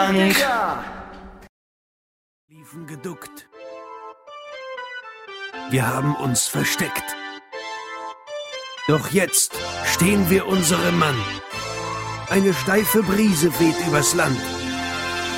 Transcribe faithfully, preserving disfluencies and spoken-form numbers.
Dank. Liefen geduckt. Wir haben uns versteckt. Doch jetzt stehen wir unserem Mann. Eine steife Brise weht übers Land.